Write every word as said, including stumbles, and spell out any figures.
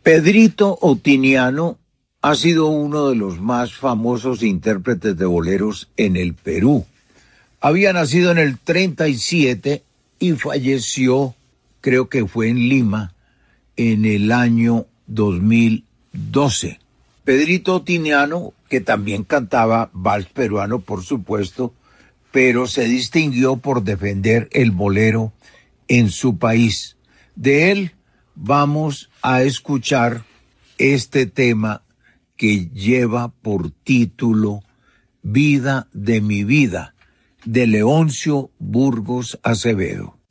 Pedrito Otiniano ha sido uno de los más famosos intérpretes de boleros en el Perú. Había nacido en el treinta y siete y falleció, creo que fue en Lima, en el año dos mil doce. Pedrito Otiniano, que también cantaba vals peruano, por supuesto, pero se distinguió por defender el bolero en su país. De él vamos a escuchar este tema que lleva por título Vida de mi vida, de Leoncio Burgos Acevedo.